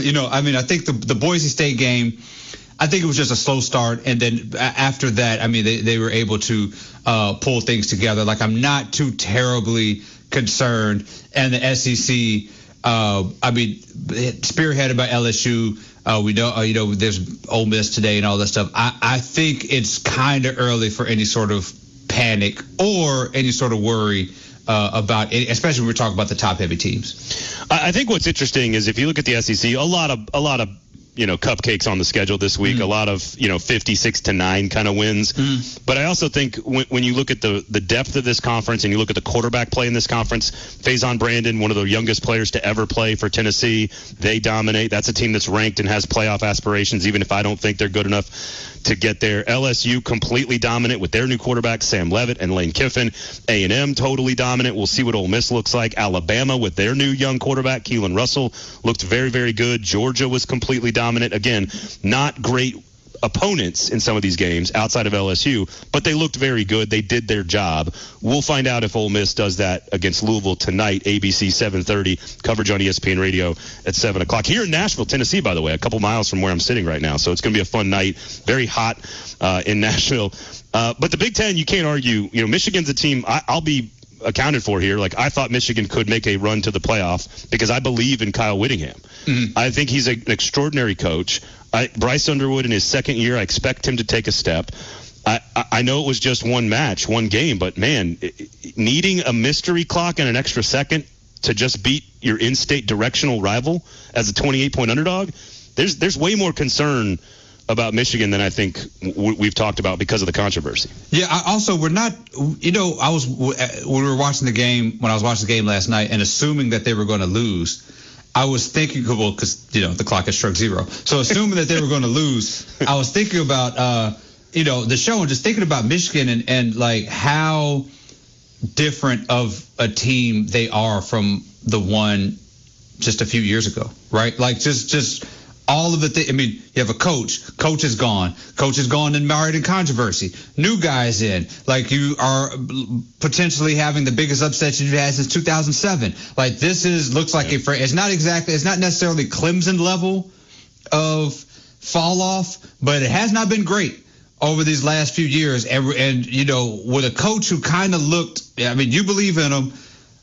I think the Boise State game, I think it was just a slow start, and then after that, they were able to pull things together. Like, I'm not too terribly concerned. And the SEC, spearheaded by LSU. We know, there's Ole Miss today and all that stuff. I think it's kind of early for any sort of panic or any sort of worry about it, especially when we're talking about the top-heavy teams. I think what's interesting is if you look at the SEC, a lot of cupcakes on the schedule this week, a lot of 56-9 kind of wins. But I also think when you look at the depth of this conference and you look at the quarterback play in this conference, Faison Brandon, one of the youngest players to ever play for Tennessee, they dominate. That's a team that's ranked and has playoff aspirations, even if I don't think they're good enough to get there. LSU completely dominant with their new quarterbacks, Sam Leavitt and Lane Kiffin. A&M totally dominant. We'll see what Ole Miss looks like. Alabama with their new young quarterback, Keelan Russell, looked very, very good. Georgia was completely dominant. Again, not great opponents in some of these games outside of LSU, but they looked very good. They did their job. We'll find out if Ole Miss does that against Louisville tonight, ABC 7:30, coverage on ESPN Radio at 7 o'clock. Here in Nashville, Tennessee, by the way, a couple miles from where I'm sitting right now, so it's going to be a fun night. Very hot in Nashville. But the Big Ten, you can't argue. Michigan's a team I'll be accounted for here. Like, I thought Michigan could make a run to the playoff because I believe in Kyle Whittingham. I think he's an extraordinary coach. Bryce Underwood in his second year, I expect him to take a step. I know it was just one match, one game, but man, needing a mystery clock and an extra second to just beat your in-state directional rival as a 28-point underdog, there's way more concern about Michigan than I think we've talked about because of the controversy. Yeah, we're not, when we were watching the game, when I was watching the game last night and assuming that they were going to lose, I was thinking, because, the clock has struck zero. So assuming that they were going to lose, I was thinking about, the show and just thinking about Michigan and like how different of a team they are from the one just a few years ago, right? Like just all of the things. You have a coach is gone and married in controversy, new guys in, like you are potentially having the biggest upset you've had since 2007. Like looks like it's not necessarily Clemson level of fall off, but it has not been great over these last few years. And with a coach who kind of looked, you believe in him.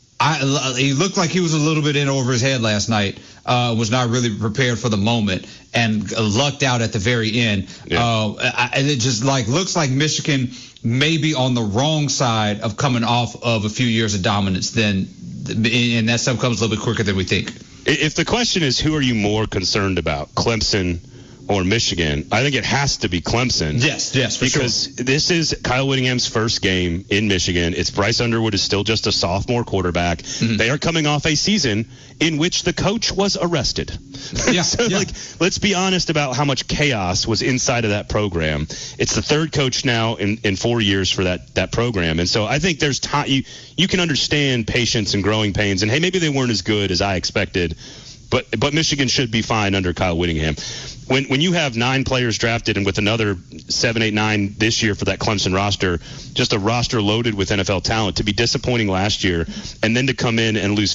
He looked like he was a little bit in over his head last night, was not really prepared for the moment, and lucked out at the very end. Yeah. And it just looks like Michigan may be on the wrong side of coming off of a few years of dominance, and that stuff comes a little bit quicker than we think. If the question is who are you more concerned about, Clemson or Michigan, I think it has to be Clemson. Yes, for sure. Because this is Kyle Whittingham's first game in Michigan. It's Bryce Underwood is still just a sophomore quarterback. Mm-hmm. They are coming off a season in which the coach was arrested. Yeah, let's be honest about how much chaos was inside of that program. It's the third coach now in 4 years for that program. And so I think there's time. You can understand patience and growing pains. And, hey, maybe they weren't as good as I expected. But Michigan should be fine under Kyle Whittingham. When you have 9 players drafted and with another 7, 8, 9 this year for that Clemson roster, just a roster loaded with NFL talent, to be disappointing last year and then to come in and lose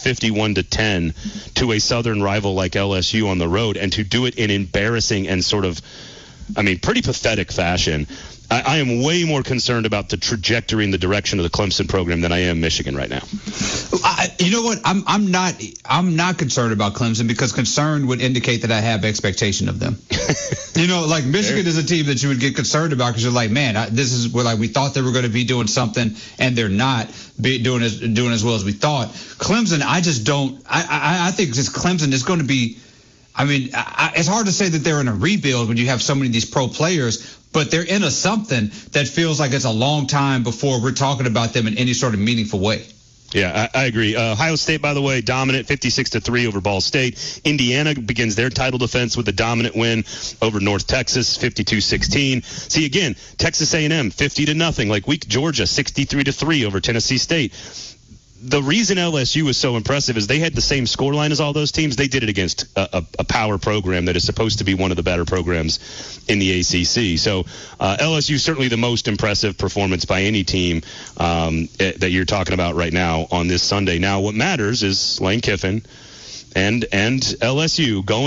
51-10 to a Southern rival like LSU on the road and to do it in embarrassing and sort of, pretty pathetic fashion. I am way more concerned about the trajectory and the direction of the Clemson program than I am Michigan right now. You know what? I'm not concerned about Clemson because concern would indicate that I have expectation of them. Michigan is a team that you would get concerned about because you're like, man, this is where we thought they were going to be doing something and they're not doing as well as we thought. Clemson, I just don't. I think just Clemson is going to be. It's hard to say that they're in a rebuild when you have so many of these pro players, but they're in something that feels like it's a long time before we're talking about them in any sort of meaningful way. Yeah, I agree. Ohio State, by the way, dominant 56-3 over Ball State. Indiana begins their title defense with a dominant win over North Texas, 52-16. See, again, Texas A&M, 50-0. Georgia, 63-3 over Tennessee State. The reason LSU was so impressive is they had the same scoreline as all those teams. They did it against a power program that is supposed to be one of the better programs in the ACC. So LSU certainly the most impressive performance by any team that you're talking about right now on this Sunday. Now, what matters is Lane Kiffin and LSU going